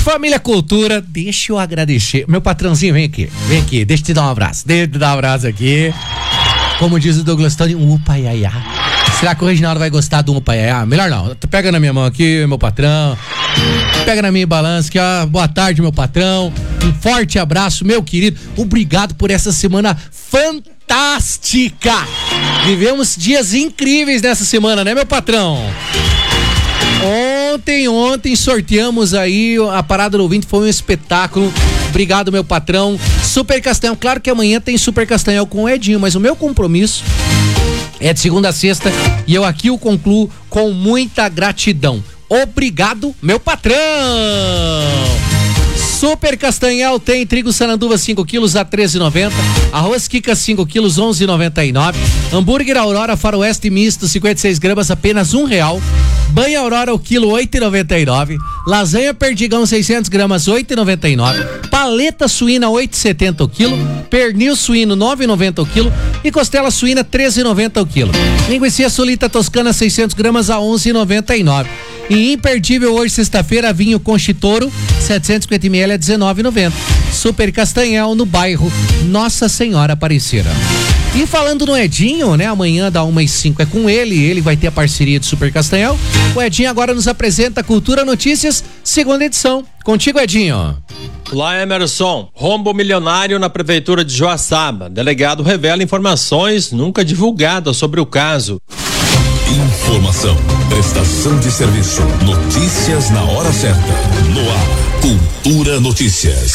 Família Cultura, deixa eu agradecer. Meu patrãozinho, vem aqui, deixa eu te dar um abraço. Aqui. Como diz o Douglas Tony, upa iaiá. Será que o Reginaldo vai gostar do upa iaiá? Melhor não, pega na minha mão aqui, meu patrão. Pega na minha balança aqui, ó. Boa tarde, meu patrão. Um forte abraço, meu querido. Obrigado por essa semana fantástica. Vivemos dias incríveis nessa semana, né, meu patrão? Ontem sorteamos aí a Parada do Ouvinte, foi um espetáculo. Obrigado, meu patrão. Super Castanhal, claro que amanhã tem Super Castanhal com o Edinho, mas o meu compromisso é de segunda a sexta e eu aqui o concluo com muita gratidão. Obrigado, meu patrão! Super Castanhal tem trigo Sananduva 5 quilos a 13,90, arroz Kika 5 quilos 11,99, hambúrguer Aurora Faroeste misto 56 gramas apenas R$1, banha Aurora o quilo 8,99, lasanha Perdigão 600 gramas 8,99, paleta suína 8,70 o quilo, pernil suíno 9,90 o quilo e costela suína 13,90 o quilo, linguiça solita toscana 600 gramas a 11,99. E imperdível hoje, sexta-feira, vinho Conchitoro, 750 ml a 19,90. Super Castanhal, no bairro Nossa Senhora Aparecida. E falando no Edinho, né? Amanhã da 1h05 é com ele vai ter a parceria de Super Castanhal. O Edinho agora nos apresenta Cultura Notícias, segunda edição. Contigo, Edinho. Olá, Emerson. Rombo milionário na prefeitura de Joaçaba. Delegado revela informações nunca divulgadas sobre o caso. Informação, prestação de serviço, notícias na hora certa. No ar, Cultura Notícias.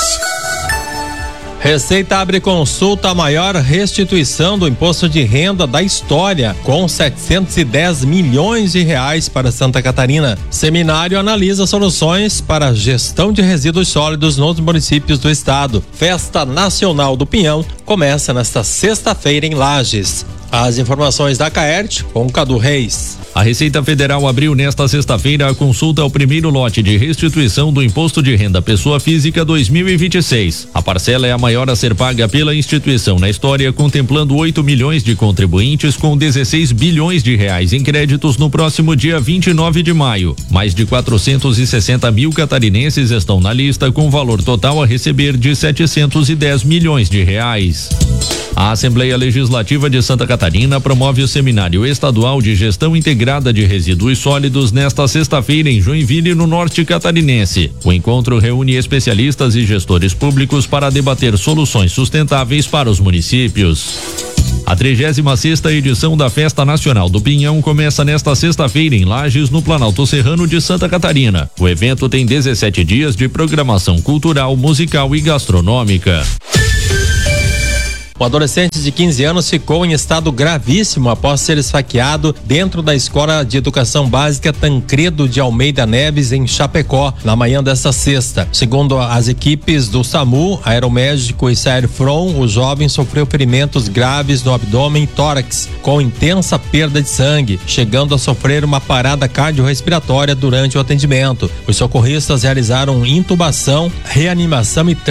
Receita abre consulta a maior restituição do imposto de renda da história, com 710 milhões de reais para Santa Catarina. Seminário analisa soluções para a gestão de resíduos sólidos nos municípios do estado. Festa Nacional do Pinhão começa nesta sexta-feira em Lages. As informações da Caert com Cadu Reis. A Receita Federal abriu nesta sexta-feira a consulta ao primeiro lote de restituição do Imposto de Renda Pessoa Física 2026. A parcela é a maior a ser paga pela instituição na história, contemplando 8 milhões de contribuintes com 16 bilhões de reais em créditos no próximo dia 29 de maio. Mais de 460 mil catarinenses estão na lista, com valor total a receber de 710 milhões de reais. A Assembleia Legislativa de Santa Catarina promove o Seminário Estadual de Gestão Integrada de Resíduos Sólidos nesta sexta-feira em Joinville, no norte catarinense. O encontro reúne especialistas e gestores públicos para debater soluções sustentáveis para os municípios. A 36ª edição da Festa Nacional do Pinhão começa nesta sexta-feira em Lages, no Planalto Serrano de Santa Catarina. O evento tem 17 dias de programação cultural, musical e gastronômica. Um adolescente de 15 anos ficou em estado gravíssimo após ser esfaqueado dentro da Escola de Educação Básica Tancredo de Almeida Neves, em Chapecó, na manhã desta sexta. Segundo as equipes do SAMU, aeromédico e Saerfron, o jovem sofreu ferimentos graves no abdômen e tórax, com intensa perda de sangue, chegando a sofrer uma parada cardiorrespiratória durante o atendimento. Os socorristas realizaram intubação, reanimação e